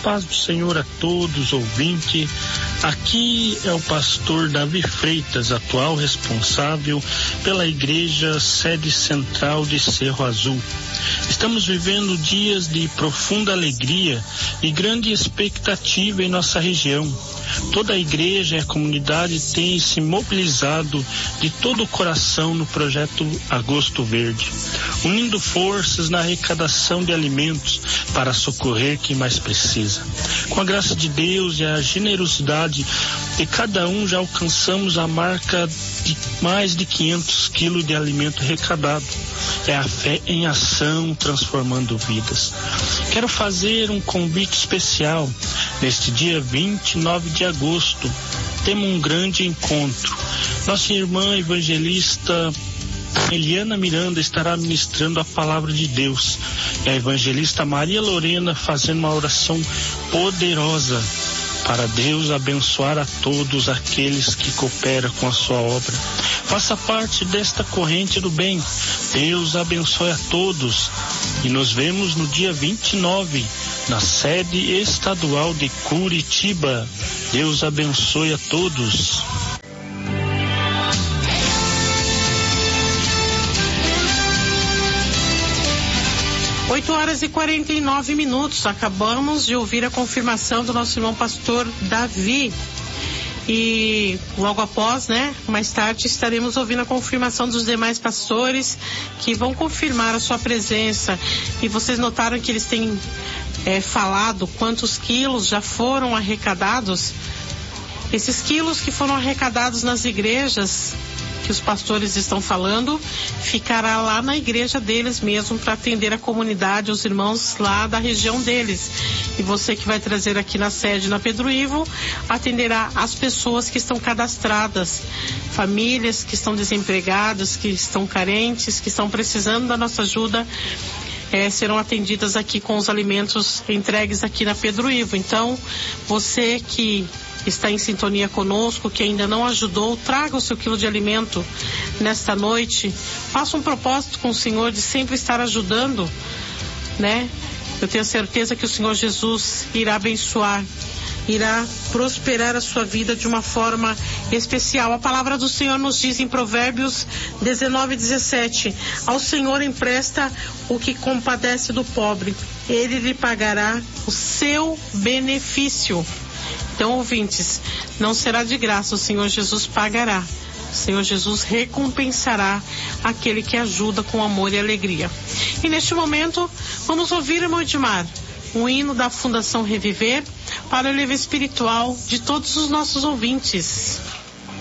paz do Senhor a todos, ouvinte. Aqui é o pastor Davi Freitas, atual responsável pela igreja sede central de Cerro Azul. Estamos vivendo dias de profunda alegria e grande expectativa em nossa região. Toda a igreja e a comunidade tem se mobilizado de todo o coração no projeto Agosto Verde, unindo forças na arrecadação de alimentos para socorrer quem mais precisa. Com a graça de Deus e a generosidade de cada um, já alcançamos a marca de mais de 500 quilos de alimento arrecadado. É a fé em ação transformando vidas. Quero fazer um convite especial. Neste dia 29 de agosto, temos um grande encontro. Nossa irmã evangelista Eliana Miranda estará ministrando a palavra de Deus. E a evangelista Maria Lorena fazendo uma oração poderosa para Deus abençoar a todos aqueles que cooperam com a sua obra. Faça parte desta corrente do bem. Deus abençoe a todos. E nos vemos no dia 29, na sede estadual de Curitiba. Deus abençoe a todos. 8h49. Acabamos de ouvir a confirmação do nosso irmão pastor Davi. E logo após, mais tarde, estaremos ouvindo a confirmação dos demais pastores que vão confirmar a sua presença. E vocês notaram que eles têm falado quantos quilos já foram arrecadados? Esses quilos que foram arrecadados nas igrejas que os pastores estão falando, ficará lá na igreja deles mesmo para atender a comunidade, os irmãos lá da região deles. E você que vai trazer aqui na sede, na Pedro Ivo, atenderá as pessoas que estão cadastradas, famílias que estão desempregadas, que estão carentes, que estão precisando da nossa ajuda, serão atendidas aqui com os alimentos entregues aqui na Pedro Ivo. Então, você que está em sintonia conosco, que ainda não ajudou, traga o seu quilo de alimento nesta noite. Faça um propósito com o Senhor de sempre estar ajudando, Eu tenho certeza que o Senhor Jesus irá abençoar, irá prosperar a sua vida de uma forma especial. A palavra do Senhor nos diz em Provérbios 19:17: ao Senhor empresta o que compadece do pobre, ele lhe pagará o seu benefício. Então, ouvintes, não será de graça, o Senhor Jesus pagará. O Senhor Jesus recompensará aquele que ajuda com amor e alegria. E neste momento, vamos ouvir, irmão Edmar, um hino da Fundação Reviver para o elevador espiritual de todos os nossos ouvintes.